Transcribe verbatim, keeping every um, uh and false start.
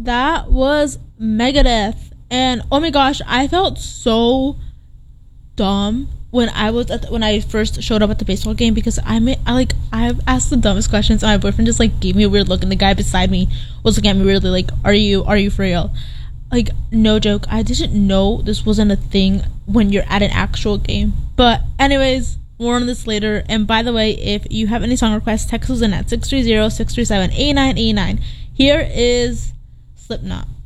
that was Megadeth. And oh my gosh, I felt so dumb when I was at the, when I first showed up at the baseball game, because I made, I like I've asked the dumbest questions, and my boyfriend just like gave me a weird look, and the guy beside me was looking at me weirdly like, are you are you for real? Like, no joke, I didn't know this wasn't a thing when you're at an actual game. But anyways, more on this later. And by the way, if you have any song requests, text us in at six three zero, six three seven, eight nine eight nine. Here is Slipknot.